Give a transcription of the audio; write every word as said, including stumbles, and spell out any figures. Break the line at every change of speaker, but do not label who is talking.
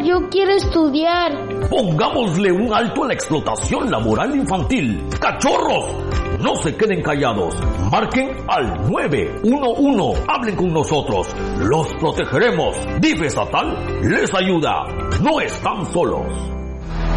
yo quiero estudiar.
Pongámosle un alto a la explotación laboral infantil. ¡Cachorros! No se queden callados. Marquen al nueve uno uno. Hablen con nosotros. Los protegeremos. D I F estatal les ayuda. No están solos.